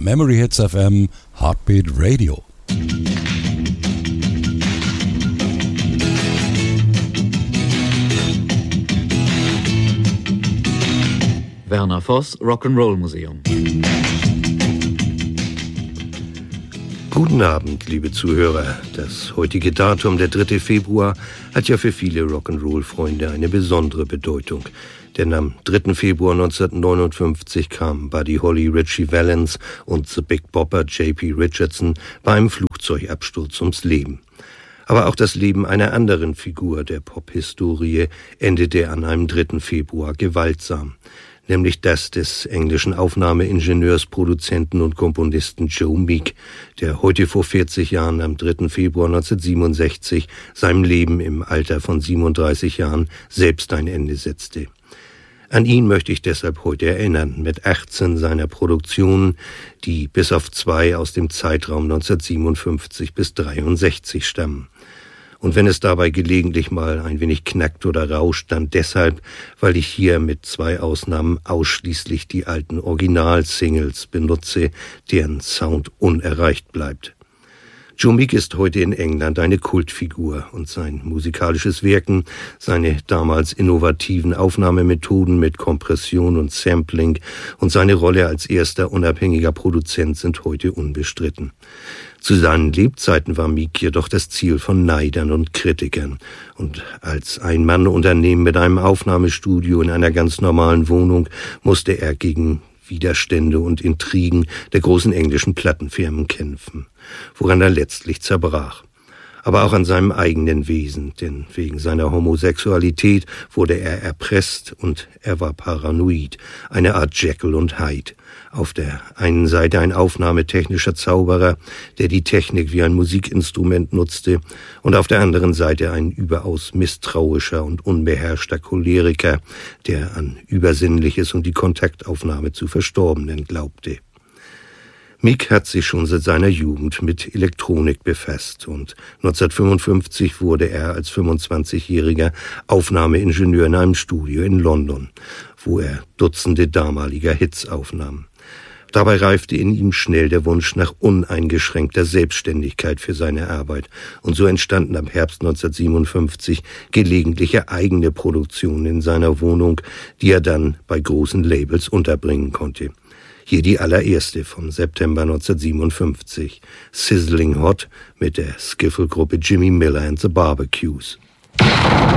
Memory Hits FM Heartbeat Radio. Werner Voss, Rock'n'Roll Museum. Guten Abend, liebe Zuhörer. Das heutige Datum, der 3. Februar, hat ja für viele Rock'n'Roll-Freunde eine besondere Bedeutung. Denn am 3. Februar 1959 kamen Buddy Holly, Ritchie Valens und The Big Bopper J.P. Richardson bei einem Flugzeugabsturz ums Leben. Aber auch das Leben einer anderen Figur der Pop-Historie endete an einem 3. Februar gewaltsam. Nämlich das des englischen Aufnahmeingenieurs, Produzenten und Komponisten Joe Meek, der heute vor 40 Jahren am 3. Februar 1967 seinem Leben im Alter von 37 Jahren selbst ein Ende setzte. An ihn möchte ich deshalb heute erinnern, mit 18 seiner Produktionen, die bis auf 2 aus dem Zeitraum 1957 bis 63 stammen. Und wenn es dabei gelegentlich mal ein wenig knackt oder rauscht, dann deshalb, weil ich hier mit 2 Ausnahmen ausschließlich die alten Original-Singles benutze, deren Sound unerreicht bleibt. Joe Meek ist heute in England eine Kultfigur und sein musikalisches Wirken, seine damals innovativen Aufnahmemethoden mit Kompression und Sampling und seine Rolle als erster unabhängiger Produzent sind heute unbestritten. Zu seinen Lebzeiten war Meek jedoch das Ziel von Neidern und Kritikern. Und als Ein-Mann-Unternehmen mit einem Aufnahmestudio in einer ganz normalen Wohnung musste er gegen Widerstände und Intrigen der großen englischen Plattenfirmen kämpfen, woran er letztlich zerbrach. Aber auch an seinem eigenen Wesen, denn wegen seiner Homosexualität wurde er erpresst und er war paranoid, eine Art Jekyll und Hyde. Auf der einen Seite ein aufnahmetechnischer Zauberer, der die Technik wie ein Musikinstrument nutzte, und auf der anderen Seite ein überaus misstrauischer und unbeherrschter Choleriker, der an Übersinnliches und die Kontaktaufnahme zu Verstorbenen glaubte. Meek hat sich schon seit seiner Jugend mit Elektronik befasst und 1955 wurde er als 25-jähriger Aufnahmeingenieur in einem Studio in London, wo er Dutzende damaliger Hits aufnahm. Dabei reifte in ihm schnell der Wunsch nach uneingeschränkter Selbstständigkeit für seine Arbeit und so entstanden ab Herbst 1957 gelegentliche eigene Produktionen in seiner Wohnung, die er dann bei großen Labels unterbringen konnte. Hier die allererste vom September 1957, Sizzling Hot mit der Skiffle-Gruppe Jimmy Miller and the Barbecues.